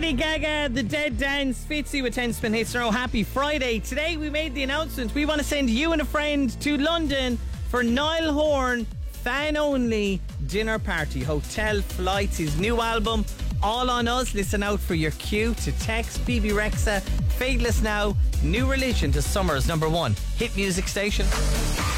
Lady Gaga, The Dead Dance, Fitzy with 10 Spin Hits. Oh, happy Friday. Today we made the announcement. We want to send you and a friend to London for Niall Horan fan only dinner party. Hotel, flights, his new album, all on us. Listen out for your cue to text BB Rexa, Fadeless Now, New Religion to summer's #1 hit music station.